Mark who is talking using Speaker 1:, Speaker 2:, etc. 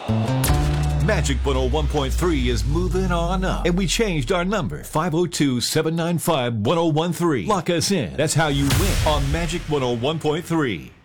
Speaker 1: Magic 101.3 is moving on up, and we changed our number. 502-795-1013. Lock us in. That's how you win on Magic 101.3.